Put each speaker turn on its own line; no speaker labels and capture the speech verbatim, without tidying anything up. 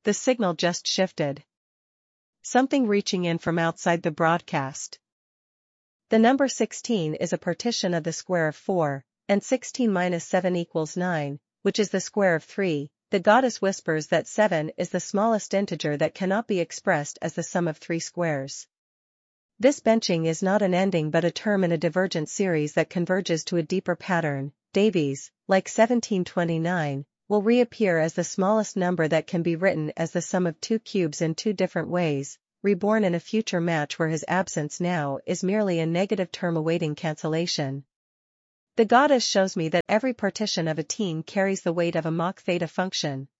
the signal just shifted. Something reaching in from outside the broadcast. The number sixteen is a partition of the square of four, and sixteen minus seven equals nine, which is the square of three. The goddess whispers that seven is the smallest integer that cannot be expressed as the sum of three squares. This benching is not an ending but a term in a divergent series that converges to a deeper pattern. Davies, like seventeen twenty-nine, will reappear as the smallest number that can be written as the sum of two cubes in two different ways, reborn in a future match where his absence now is merely a negative term awaiting cancellation. The goddess shows me that every partition of a teen carries the weight of a Mach theta function,